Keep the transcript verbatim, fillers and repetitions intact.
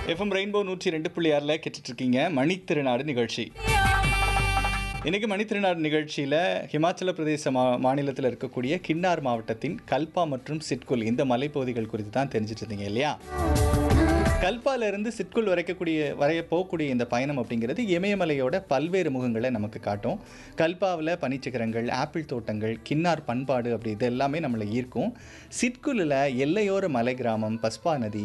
FM rainbow நூற்றி ரெண்டு புள்ளி ஆறில் கேட்டுட்ருக்கீங்க மணித்திருநாடு நிகழ்ச்சி. இன்றைக்கி மணித்திருநாடு நிகழ்ச்சியில் ஹிமாச்சல பிரதேச மா மாநிலத்தில் இருக்கக்கூடிய கின்னார் மாவட்டத்தின் கல்பா மற்றும் சிட்குல் இந்த மலைப்பகுதிகள் குறித்து தான் தெரிஞ்சிட்டு இருந்தீங்க இல்லையா? கல்பாலேருந்து சிட்குல் வரைக்கக்கூடிய வரைய போகக்கூடிய இந்த பயணம் அப்படிங்கிறது இமயமலையோட பல்வேறு முகங்களை நமக்கு காட்டும். கல்பாவில் பனிச்சிகரங்கள், ஆப்பிள் தோட்டங்கள், கின்னார் பண்பாடு அப்படி இது எல்லாமே நம்மளை ஈர்க்கும். சிட்குலில் எல்லையோர மலை கிராமம், பஸ்பா நதி,